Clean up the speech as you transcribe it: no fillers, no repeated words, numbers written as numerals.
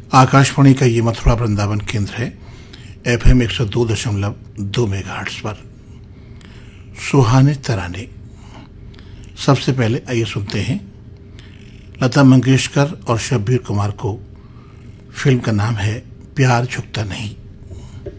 आकाशवाणी का ये मथुरा वृंदावन केंद्र है। FM 102.2 मेगाहर्ट्ज पर सुहाने तराने। सबसे पहले आइए सुनते हैं लता मंगेशकर और शब्बीर कुमार को। फिल्म का नाम है प्यार झुकता नहीं।